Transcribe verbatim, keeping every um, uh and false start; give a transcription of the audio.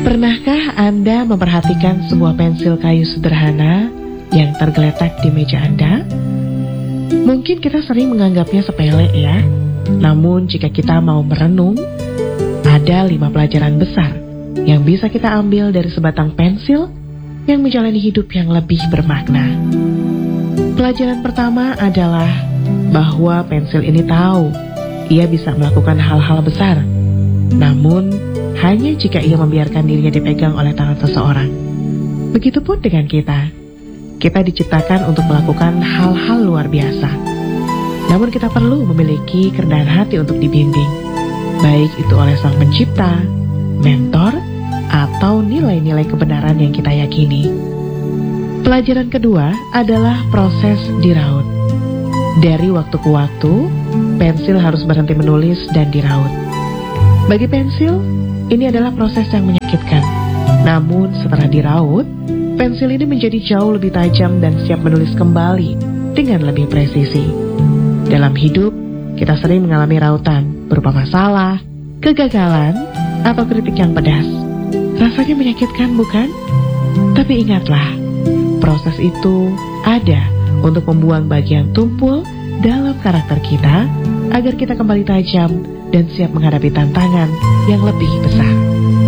Pernahkah Anda memperhatikan sebuah pensil kayu sederhana yang tergeletak di meja Anda? Mungkin kita sering menganggapnya sepele ya. Namun jika kita mau merenung, ada lima pelajaran besar yang bisa kita ambil dari sebatang pensil yang menjalani hidup yang lebih bermakna. Pelajaran pertama adalah bahwa pensil ini tahu ia bisa melakukan hal-hal besar, namun hanya jika ia membiarkan dirinya dipegang oleh tangan seseorang. Begitupun dengan kita. Kita diciptakan untuk melakukan hal-hal luar biasa. Namun kita perlu memiliki kerendahan hati untuk dibimbing, baik itu oleh Sang Pencipta, mentor, atau nilai-nilai kebenaran yang kita yakini. Pelajaran kedua adalah proses diraut. Dari waktu ke waktu, pensil harus berhenti menulis dan diraut. Bagi pensil, ini adalah proses yang menyakitkan. Namun setelah diraut, pensil ini menjadi jauh lebih tajam dan siap menulis kembali dengan lebih presisi. Dalam hidup, kita sering mengalami rautan berupa masalah, kegagalan, atau kritik yang pedas. Rasanya menyakitkan, bukan? Tapi ingatlah, proses itu ada untuk membuang bagian tumpul dalam karakter kita agar kita kembali tajam dan siap menghadapi tantangan yang lebih besar.